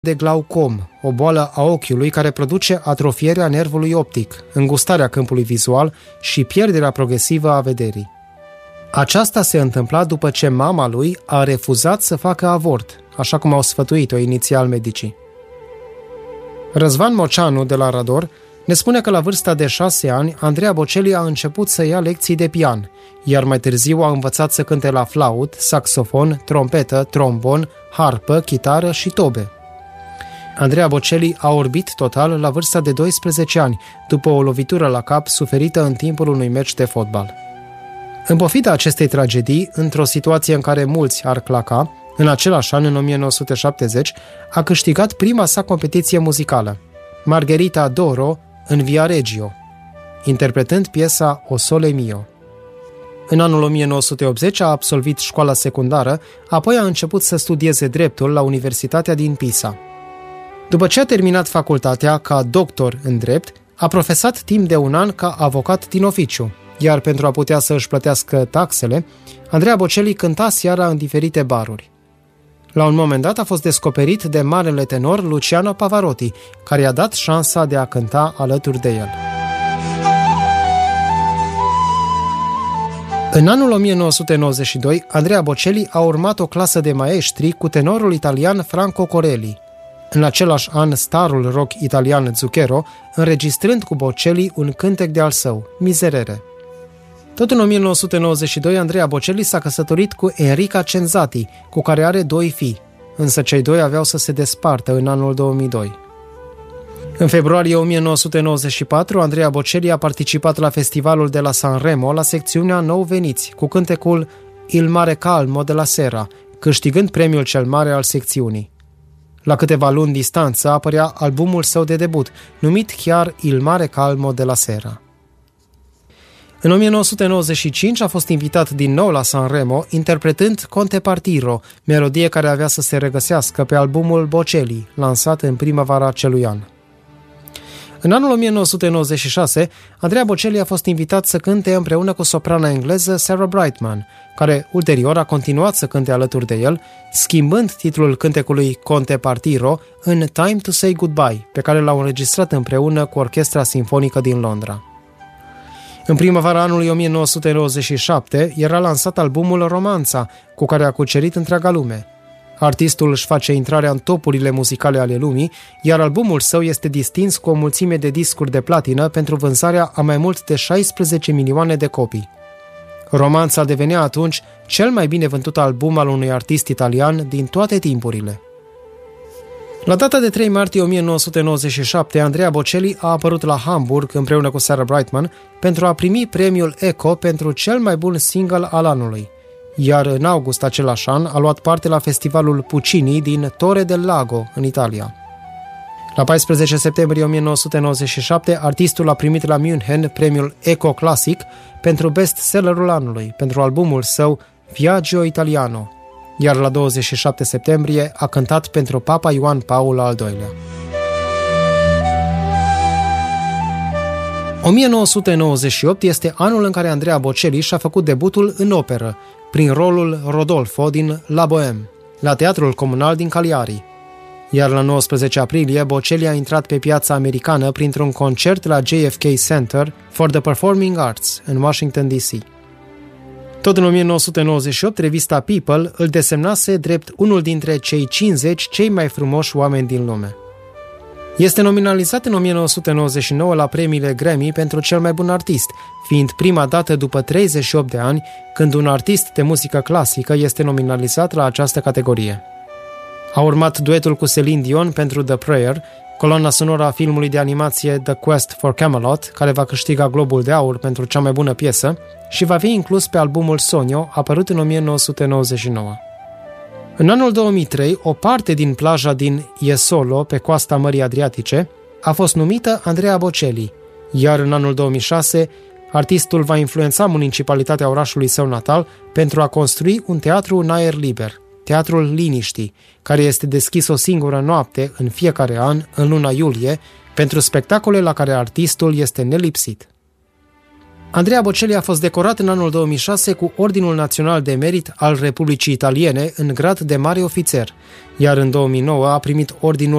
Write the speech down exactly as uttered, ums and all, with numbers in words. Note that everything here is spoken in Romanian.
de glaucom, o boală a ochiului care produce atrofierea nervului optic, îngustarea câmpului vizual și pierderea progresivă a vederii. Aceasta se întâmpla după ce mama lui a refuzat să facă avort, așa cum au sfătuit-o inițial medicii. Răzvan Moceanu de la Rador ne spune că la vârsta de șase ani, Andreea Bocelli a început să ia lecții de pian, iar mai târziu a învățat să cânte la flaut, saxofon, trompetă, trombon, harpă, chitară și tobe. Andreea Bocelli a orbit total la vârsta de doisprezece ani, după o lovitură la cap suferită în timpul unui meci de fotbal. În pofida acestei tragedii, într-o situație în care mulți ar claca, în același an, în o mie nouă sute șaptezeci, a câștigat prima sa competiție muzicală, Margherita Doro în Viareggio, interpretând piesa O Sole Mio. În anul o mie nouă sute optzeci a absolvit școala secundară, apoi a început să studieze dreptul la Universitatea din Pisa. După ce a terminat facultatea ca doctor în drept, a profesat timp de un an ca avocat din oficiu, iar pentru a putea să își plătească taxele, Andreea Bocelli cânta seara în diferite baruri. La un moment dat a fost descoperit de marele tenor Luciano Pavarotti, care i-a dat șansa de a cânta alături de el. În anul o mie nouă sute nouăzeci și doi, Andreea Bocelli a urmat o clasă de maestri cu tenorul italian Franco Corelli. În același an, starul rock italian Zucchero, înregistrând cu Bocelli un cântec de al său, Miserere. Tot în o mie nouă sute nouăzeci și doi, Andreea Bocelli s-a căsătorit cu Enrica Cenzati, cu care are doi fii, însă cei doi aveau să se despartă în anul două mii doi. În februarie o mie nouă sute nouăzeci și patru, Andreea Bocelli a participat la festivalul de la Sanremo, la secțiunea Nou Veniți, cu cântecul Il mare calmo de la sera, câștigând premiul cel mare al secțiunii. La câteva luni distanță apărea albumul său de debut, numit chiar Il mare calmo de la sera. În o mie nouă sute nouăzeci și cinci a fost invitat din nou la Sanremo, interpretând Conte Partiro, melodie care avea să se regăsească pe albumul Bocelli, lansat în primăvara acelui an. În anul o mie nouă sute nouăzeci și șase, Andreea Bocelli a fost invitat să cânte împreună cu soprana engleză Sarah Brightman, care ulterior a continuat să cânte alături de el, schimbând titlul cântecului Conte Partiro în Time to Say Goodbye, pe care l-au înregistrat împreună cu Orchestra Sinfonică din Londra. În primăvara anului o mie nouă sute nouăzeci și șapte era lansat albumul Romanța, cu care a cucerit întreaga lume. Artistul își face intrarea în topurile muzicale ale lumii, iar albumul său este distins cu o mulțime de discuri de platină pentru vânzarea a mai mult de șaisprezece milioane de copii. Romanța devenea atunci cel mai bine vândut album al unui artist italian din toate timpurile. La data de trei martie o mie nouă sute nouăzeci și șapte, Andreea Bocelli a apărut la Hamburg împreună cu Sarah Brightman pentru a primi premiul Echo pentru cel mai bun single al anului, iar în august același an a luat parte la festivalul Puccini din Torre del Lago, în Italia. La paisprezece septembrie o mie nouă sute nouăzeci și șapte, artistul a primit la München premiul Echo Classic pentru bestsellerul anului, pentru albumul său Viaggio Italiano, iar la douăzeci și șapte septembrie a cântat pentru Papa Ioan Paul al doilea. o mie nouă sute nouăzeci și opt este anul în care Andreea Bocelli și-a făcut debutul în operă, prin rolul Rodolfo din La Bohème, la Teatrul Comunal din Cagliari. Iar la nouăsprezece aprilie, Bocelli a intrat pe piața americană printr-un concert la J F K Center for the Performing Arts în Washington D C. Tot în o mie nouă sute nouăzeci și opt, revista People îl desemnase drept unul dintre cei cincizeci cei mai frumoși oameni din lume. Este nominalizat în o mie nouă sute nouăzeci și nouă la premiile Grammy pentru cel mai bun artist, fiind prima dată după treizeci și opt de ani când un artist de muzică clasică este nominalizat la această categorie. A urmat duetul cu Celine Dion pentru The Prayer, coloana sonoră a filmului de animație The Quest for Camelot, care va câștiga Globul de Aur pentru cea mai bună piesă și va fi inclus pe albumul Sogno, apărut în o mie nouă sute nouăzeci și nouă. În anul două mii trei, o parte din plaja din Jesolo, pe coasta Mării Adriatice, a fost numită Andreea Bocelli, iar în anul două mii șase, artistul va influența municipalitatea orașului său natal pentru a construi un teatru în aer liber, Teatrul Liniștii, care este deschis o singură noapte în fiecare an, în luna iulie, pentru spectacole la care artistul este nelipsit. Andrea Bocelli a fost decorat în anul două mii șase cu Ordinul Național de Merit al Republicii Italiene în grad de mare ofițer, iar în două mii nouă a primit Ordinul